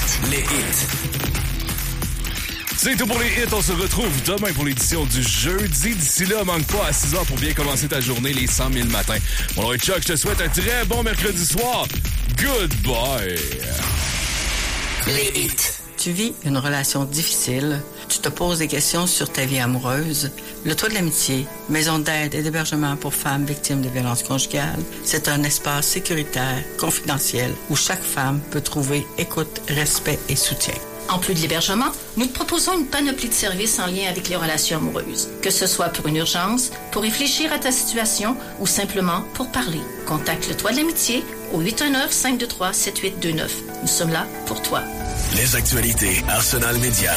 Les hits. C'est tout pour les hits. On se retrouve demain pour l'édition du jeudi. D'ici là, manque pas à 6h pour bien commencer ta journée, les 100 000 matins. Mon nom est Chuck, je te souhaite un très bon mercredi soir. Goodbye. Les hits. Tu vis une relation difficile, tu te poses des questions sur ta vie amoureuse. Le Toit de l'Amitié, maison d'aide et d'hébergement pour femmes victimes de violences conjugales, c'est un espace sécuritaire, confidentiel, où chaque femme peut trouver écoute, respect et soutien. En plus de l'hébergement, nous te proposons une panoplie de services en lien avec les relations amoureuses. Que ce soit pour une urgence, pour réfléchir à ta situation ou simplement pour parler. Contacte le Toit de l'Amitié au 819-523-7829. Nous sommes là pour toi. Les actualités Arsenal Média.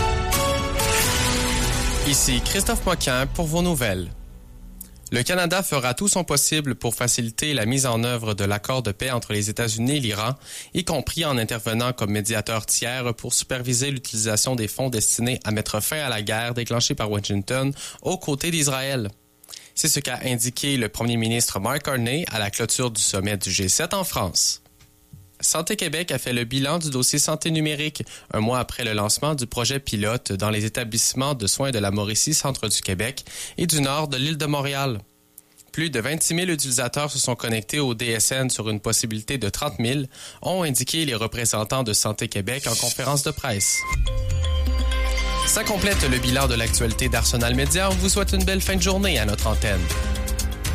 Ici Christophe Moquin pour vos nouvelles. Le Canada fera tout son possible pour faciliter la mise en œuvre de l'accord de paix entre les États-Unis et l'Iran, y compris en intervenant comme médiateur tiers pour superviser l'utilisation des fonds destinés à mettre fin à la guerre déclenchée par Washington aux côtés d'Israël. C'est ce qu'a indiqué le premier ministre Mark Carney à la clôture du sommet du G7 en France. Santé Québec a fait le bilan du dossier santé numérique, un mois après le lancement du projet pilote dans les établissements de soins de la Mauricie, centre du Québec, et du nord de l'île de Montréal. Plus de 26 000 utilisateurs se sont connectés au DSN sur une possibilité de 30 000, ont indiqué les représentants de Santé Québec en conférence de presse. Ça complète le bilan de l'actualité d'Arsenal Média. On vous souhaite une belle fin de journée à notre antenne.